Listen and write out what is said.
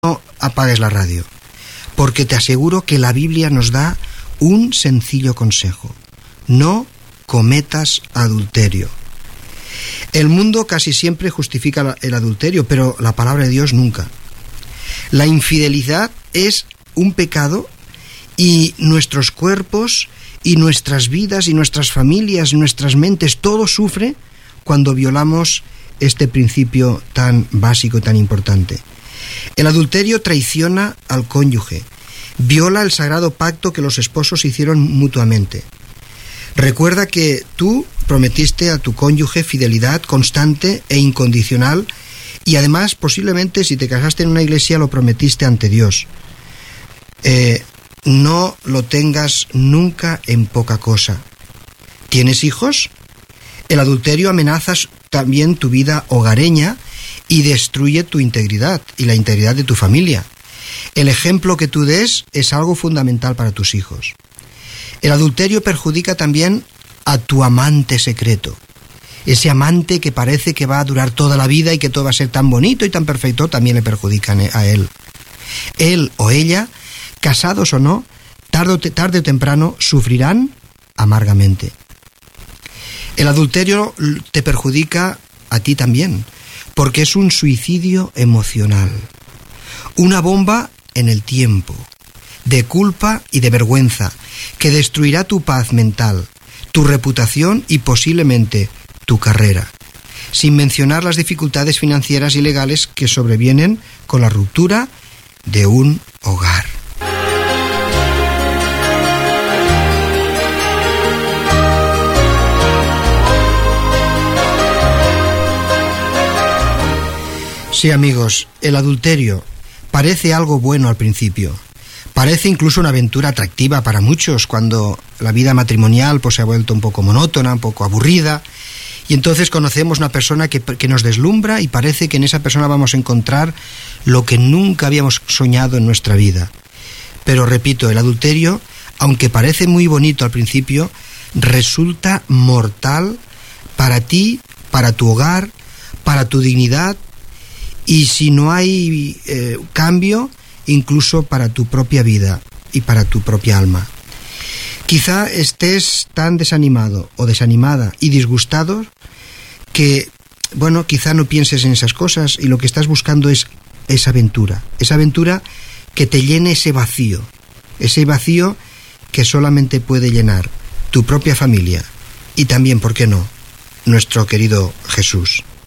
no apagues la radio, porque te aseguro que la Biblia nos da un sencillo consejo: no cometas adulterio. El mundo casi siempre justifica el adulterio, pero la palabra de Dios nunca. La infidelidad es un pecado y nuestros cuerpos y nuestras vidas y nuestras familias, nuestras mentes, todo sufre cuando violamos este principio tan básico y tan importante. El adulterio traiciona al cónyuge, viola el sagrado pacto que los esposos hicieron mutuamente. Recuerda que tú prometiste a tu cónyuge fidelidad constante e incondicional, y además posiblemente si te casaste en una iglesia lo prometiste ante Dios. No lo tengas nunca en poca cosa. ¿Tienes hijos? El adulterio amenaza también tu vida hogareña y destruye tu integridad y la integridad de tu familia. El ejemplo que tú des es algo fundamental para tus hijos. El adulterio perjudica también a tu amante secreto. Ese amante que parece que va a durar toda la vida y que todo va a ser tan bonito y tan perfecto, también le perjudican a él. Él o ella, casados o no, tarde o temprano sufrirán amargamente. El adulterio te perjudica a ti también, porque es un suicidio emocional, una bomba en el tiempo, de culpa y de vergüenza, que destruirá tu paz mental, tu reputación y posiblemente tu carrera, sin mencionar las dificultades financieras y legales que sobrevienen con la ruptura de un hogar. Sí, amigos, el adulterio parece algo bueno al principio. Parece incluso una aventura atractiva para muchos cuando la vida matrimonial pues se ha vuelto un poco monótona, un poco aburrida, y entonces conocemos una persona que nos deslumbra y parece que en esa persona vamos a encontrar lo que nunca habíamos soñado en nuestra vida. Pero repito, el adulterio, aunque parece muy bonito al principio, resulta mortal para ti, para tu hogar, para tu dignidad, y si no hay cambio, incluso para tu propia vida y para tu propia alma. Quizá estés tan desanimado o desanimada y disgustado que, bueno, quizá no pienses en esas cosas y lo que estás buscando es esa aventura que te llene ese vacío que solamente puede llenar tu propia familia y también, ¿por qué no?, nuestro querido Jesús.